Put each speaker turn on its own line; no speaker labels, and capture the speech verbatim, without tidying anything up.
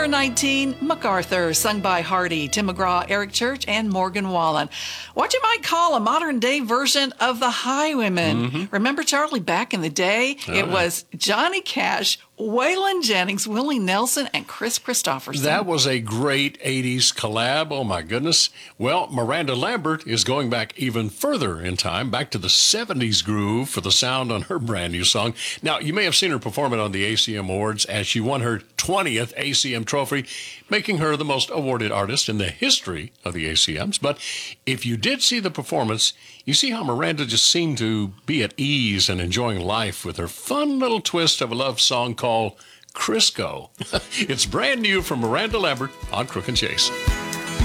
Number nineteen, MacArthur, sung by Hardy, Tim McGraw, Eric Church, and Morgan Wallen. What you might call a modern-day version of the Highwaymen. Mm-hmm. Remember, Charlie, back in the day, oh, it was Johnny Cash, Waylon Jennings, Willie Nelson, and Chris Christopherson.
That was a great eighties collab. Oh, my goodness. Well, Miranda Lambert is going back even further in time, back to the seventies groove for the sound on her brand new song. Now, you may have seen her perform it on the A C M Awards as she won her twentieth A C M trophy, making her the most awarded artist in the history of the A C Ms. But if you did see the performance, you see how Miranda just seemed to be at ease and enjoying life with her fun little twist of a love song called Crisco. It's brand new from Miranda Lambert on Crook and Chase.